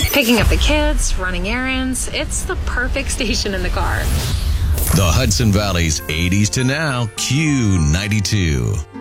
Picking up the kids, running errands. It's the perfect station in the car. The Hudson Valley's 80s to now Q92.